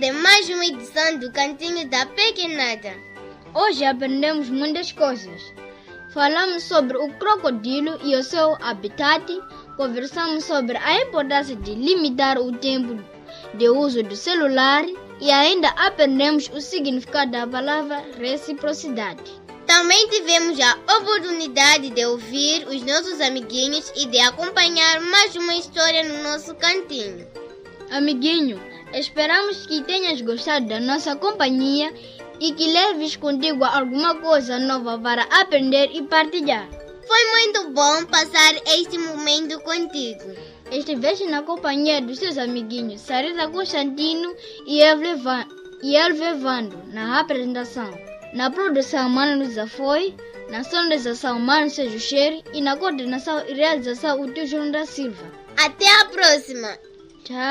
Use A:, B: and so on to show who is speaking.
A: bem-vinda a mais uma edição do Cantinho da Pequenada.
B: Hoje aprendemos muitas coisas. Falamos sobre o crocodilo e o seu habitat, conversamos sobre a importância de limitar o tempo de uso do celular e ainda aprendemos o significado da palavra reciprocidade.
A: Também tivemos a oportunidade de ouvir os nossos amiguinhos e de acompanhar mais uma história no nosso cantinho.
B: Amiguinho, esperamos que tenhas gostado da nossa companhia e que leves contigo alguma coisa nova para aprender e partilhar.
A: Foi muito bom passar este momento contigo.
B: Estiveste na companhia dos seus amiguinhos Sarita Constantino e Elve Vando na apresentação. Na produção, Mano Luiza foi, na sonorização, Mano Sérgio Cheire e na coordenação e realização, o tio João da Silva.
A: Até a próxima!
B: Tchau!